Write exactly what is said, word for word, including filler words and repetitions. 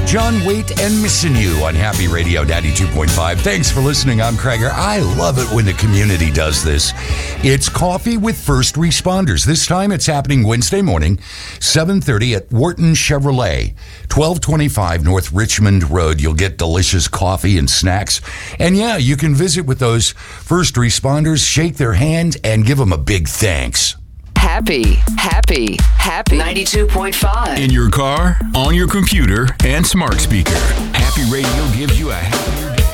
John Waite and Missing You on Happy Radio ninety-two point five. Thanks for listening. I'm Krager. I love it when the community does this. It's Coffee with First Responders. This time it's happening Wednesday morning, seven thirty at Wharton Chevrolet, twelve twenty-five North Richmond Road. You'll get delicious coffee and snacks. And yeah, you can visit with those first responders, shake their hand, and give them a big thanks. Happy, happy, happy. ninety-two point five. In your car, on your computer, and smart speaker. Happy Radio gives you a happier